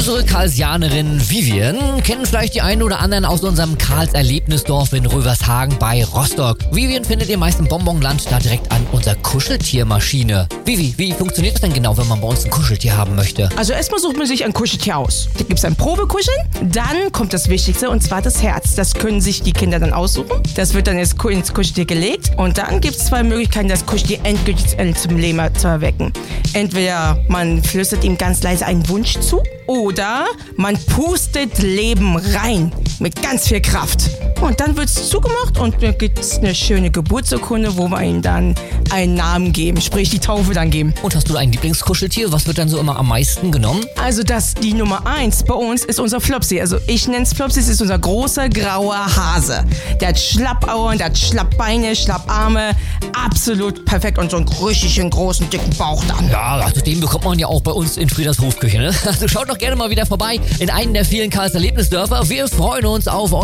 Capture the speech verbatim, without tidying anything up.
Unsere Karlsianerin Vivian kennen vielleicht die einen oder anderen aus unserem Karls Erlebnisdorf in Rövershagen bei Rostock. Vivian findet ihr meist im Bonbonland da direkt an unserer Kuscheltiermaschine. Vivi, wie funktioniert das denn genau, wenn man bei uns ein Kuscheltier haben möchte? Also erstmal sucht man sich ein Kuscheltier aus. Da gibt es ein Probekuscheln, dann kommt das Wichtigste und zwar das Herz. Das können sich die Kinder dann aussuchen. Das wird dann ins Kuscheltier gelegt und dann gibt es zwei Möglichkeiten, das Kuscheltier endgültig zum Leben zu erwecken. Entweder man flüstert ihm ganz leise einen Wunsch zu oder man pustet Leben rein mit ganz viel Kraft. Und dann wird es zugemacht und dann gibt es eine schöne Geburtsurkunde, wo wir ihm dann einen Namen geben, sprich die Taufe dann geben. Und hast du ein Lieblingskuscheltier? Was wird dann so immer am meisten genommen? Also das, die Nummer eins bei uns ist unser Flopsy. Also ich nenne es Flopsy, es ist unser großer grauer Hase. Der hat Schlappohren, der hat Schlappbeine, Schlapparme. Absolut perfekt und so einen richtig großen, dicken Bauch dann. Ja, also den bekommt man ja auch bei uns in Frieders Hofküche, ne? Also schaut doch gerne mal wieder vorbei in einen der vielen Karls Erlebnisdörfer. Wir freuen uns auf euch.